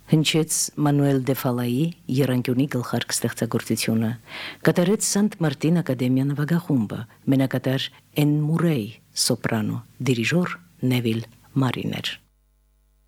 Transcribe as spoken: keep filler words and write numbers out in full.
հնչեց Մանուել Դեֆալայի Եռանկյունի գլխարկ ստեղծագործությունը, կատարեց Սանտ Մարտին ակադեմիա նվագախումբը, մենակատար Էն Մուրեյ սոպրանո, դիրիժոր Նևիլ Մարիներ։